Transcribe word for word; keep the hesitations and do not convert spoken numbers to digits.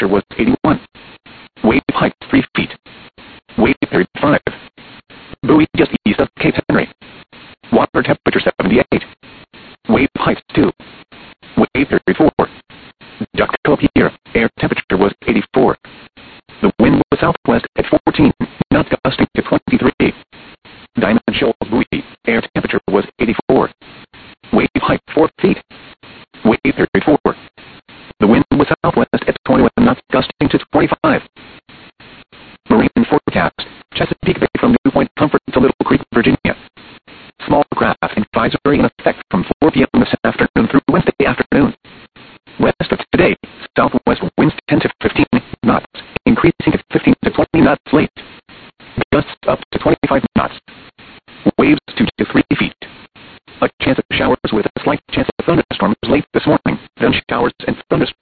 temperature was eighty-one. Wave height three feet. Wave period five. Buoy just east of Cape Henry. Water temperature seventy-eight. Wave height two. Wave period four. Duckco Pier. Air temperature was eighty-four. The wind was southwest at fourteen, knots gusting to twenty-three. Diamond Shoal Buoy. Air temperature was eighty-four. Wave height four feet. Wave period four. The wind was southwest at twenty-one, knots gusting to twenty-five. Marine forecast. Chesapeake Bay from New Point Comfort to Little Creek, Virginia. Small craft advisory in effect from four p.m. this afternoon through Wednesday afternoon. West of today, southwest winds ten to fifteen knots, increasing to fifteen to twenty knots late. Gusts up to twenty-five knots. Waves two to three feet. A chance of showers with a slight chance of thunderstorms late this morning, then showers and thunderstorms